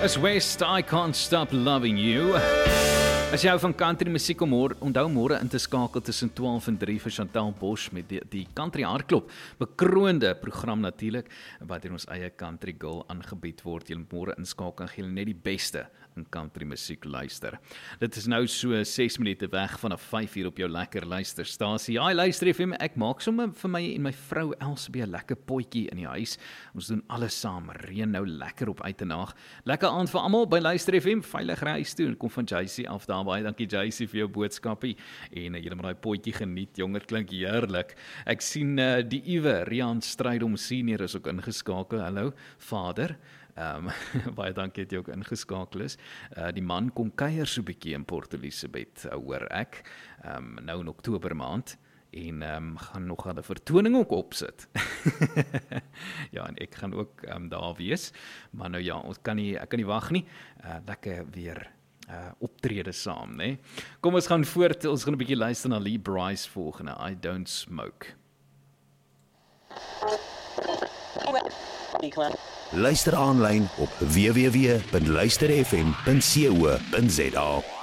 Is West, I Can't Stop Loving You. As jy hou van country musiek, onthou môre in te skakel tussen 12 en 3 vir Chantal Bosch met die Country Hartklop, bekroonde program natuurlik, wat in ons eie Country Girl aangebied word. Jy moet môre inskakel en gee net die beste in country musiek luister. Dit is nou so 6 minute weg vanaf 5 uur op jou lekker luisterstasie. Ja, luister FM, ek maak sommer vir my en my vrou Elsbie 'n lekker potjie in die huis. Ons doen alles saam, reën nou lekker op uit en nag. Lekker aand vir almal by Luister FM, veilig reis toe en kom van JC af daar. Baie dankie JC vir jou boodskapie en julle moet daai potjie geniet, jonger, klink heerlik. Ek sien die Iwe, Rian Strydom senior is ook ingeskakel. Hallo, vader. Baie dankie dat jy ook ingeskakel is. Die man kom kuier so 'n bietjie in Port Elizabeth, hoor ek, nou in Oktober maand. En gaan nog 'n vertoning ook opsit. Ja, en ek gaan ook daar wees. Maar nou ja, ek kan nie wag nie. Lekker weer optrede saam, né? Kom ons gaan voort. Ons gaan 'n bietjie luister na Lee Brice volgende. I Don't Smoke. Luister aanlyn op www.luisterfm.co.za.